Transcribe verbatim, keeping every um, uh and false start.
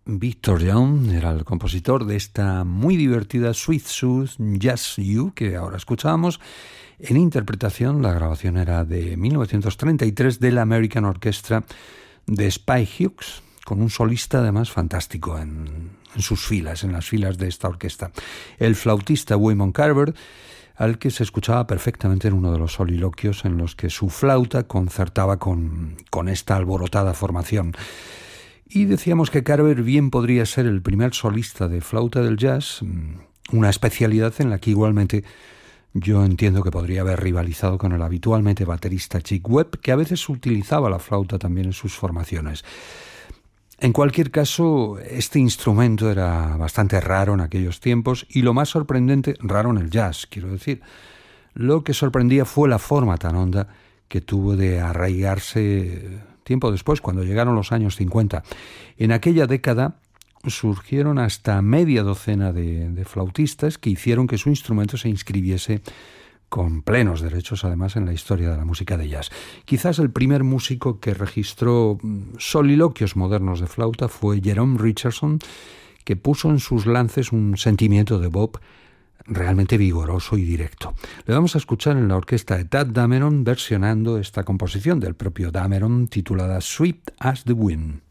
Victor Young era el compositor de esta muy divertida Sweet Tooth Just You que ahora escuchábamos. En interpretación, la grabación era de mil novecientos treinta y tres de la American Orchestra de Spy Hughes, con un solista además fantástico en, en sus filas, en las filas de esta orquesta. El flautista Waymon Carver, al que se escuchaba perfectamente en uno de los soliloquios en los que su flauta concertaba con, con esta alborotada formación. Y decíamos que Carver bien podría ser el primer solista de flauta del jazz, una especialidad en la que igualmente yo entiendo que podría haber rivalizado con el habitualmente baterista Chick Webb, que a veces utilizaba la flauta también en sus formaciones. En cualquier caso, este instrumento era bastante raro en aquellos tiempos y lo más sorprendente, raro en el jazz, quiero decir, lo que sorprendía fue la forma tan honda que tuvo de arraigarse tiempo después, cuando llegaron los años cincuenta. En aquella década surgieron hasta media docena de, de flautistas que hicieron que su instrumento se inscribiese con plenos derechos, además, en la historia de la música de jazz. Quizás el primer músico que registró soliloquios modernos de flauta fue Jerome Richardson, que puso en sus lances un sentimiento de bop realmente vigoroso y directo. Le vamos a escuchar en la orquesta de Tadd Dameron versionando esta composición del propio Dameron titulada Sweet as the Wind.